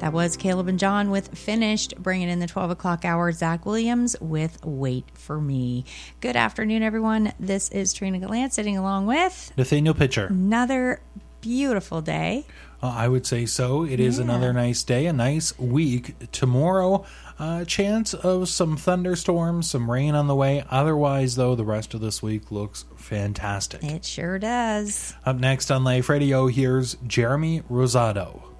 That was Caleb and John with Finished, bringing in the 12 o'clock hour. Zach Williams with Wait for Me. Good afternoon, everyone. This is Trina Gallant sitting along with Nathaniel Pitcher. Another beautiful day. I would say so. It is another nice day, a nice week. Tomorrow, chance of some thunderstorms, some rain on the way. Otherwise, though, the rest of this week looks fantastic. It sure does. Up next on Life Radio, here's Jeremy Rosado.